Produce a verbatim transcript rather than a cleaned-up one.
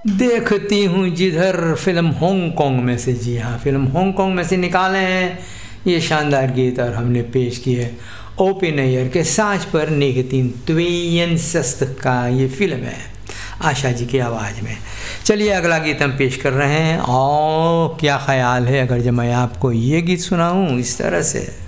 देखती हूँ जिधर, फिल्म हांगकांग में से। जी हाँ, फिल्म हांगकांग में से निकाले हैं ये शानदार गीत और हमने पेश किए ओ.पी. नैयर के साज पर निगतीन त्वेयन सस्त का ये फिल्म है आशा जी की आवाज़ में। चलिए अगला गीत हम पेश कर रहे हैं। और क्या ख्याल है अगर जब मैं आपको ये गीत सुनाऊँ इस तरह से।